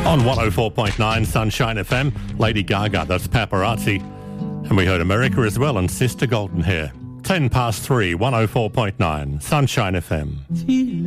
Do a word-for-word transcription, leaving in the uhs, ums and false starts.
On one oh four point nine Sunshine F M, Lady Gaga, that's Paparazzi. And we heard America as well and Sister Golden Hair. ten past three, one oh four point nine Sunshine F M.